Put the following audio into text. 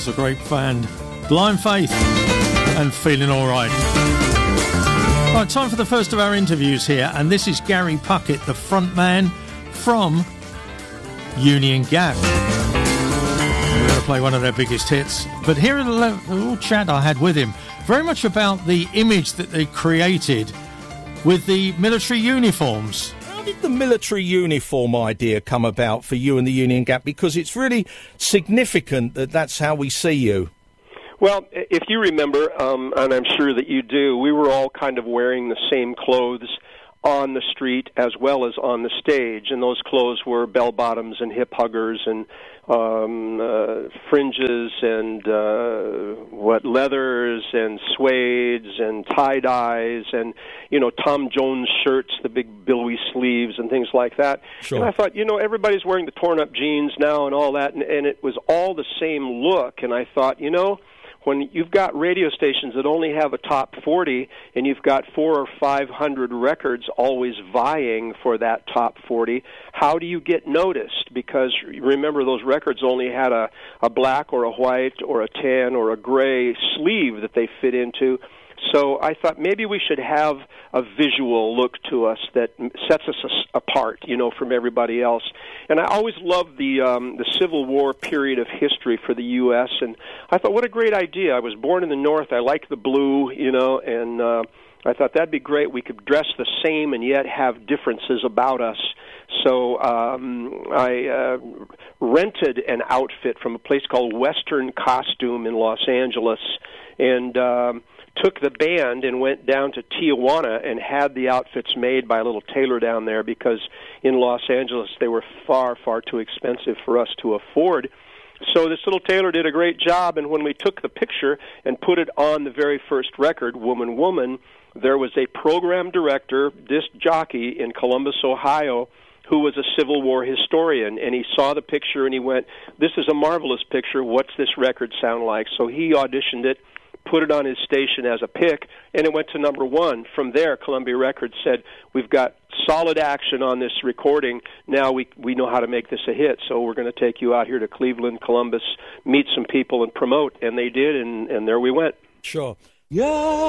was a great band. Blind Faith and Feeling Alright. Right, time for the first of our interviews here, and this is Gary Puckett, the front man from Union Gap. We're going to play one of their biggest hits, but here is a little chat I had with him, very much about the image that they created with the military uniforms. How did the military uniform idea come about for you and the Union Gap? Because it's really significant that that's how we see you. Well, if you remember, and I'm sure that you do, we were all kind of wearing the same clothes on the street as well as on the stage, and those clothes were bell-bottoms and hip-huggers and fringes and leathers and suedes and tie-dyes and, Tom Jones shirts, the big billowy sleeves and things like that. Sure. And I thought, everybody's wearing the torn-up jeans now and all that, and it was all the same look, and I thought, when you've got radio stations that only have a top 40 and you've got 400 or 500 records always vying for that top 40, how do you get noticed? Because remember, those records only had a black or a white or a tan or a gray sleeve that they fit into. So I thought maybe we should have a visual look to us that sets us apart, from everybody else. And I always loved the Civil War period of history for the U.S., and I thought, what a great idea. I was born in the North. I like the blue, and I thought that'd be great. We could dress the same and yet have differences about us. So I rented an outfit from a place called Western Costume in Los Angeles, and took the band and went down to Tijuana and had the outfits made by a little tailor down there, because in Los Angeles they were far, far too expensive for us to afford. So this little tailor did a great job, and when we took the picture and put it on the very first record, Woman, Woman, there was a program director, disc jockey in Columbus, Ohio, who was a Civil War historian, and he saw the picture and he went, "This is a marvelous picture. What's this record sound like?" So he auditioned it, put it on his station as a pick, and it went to number one. From there, Columbia Records said, "We've got solid action on this recording. Now we know how to make this a hit, so we're going to take you out here to Cleveland, Columbus, meet some people, and promote." And they did, and there we went. Sure. Yeah.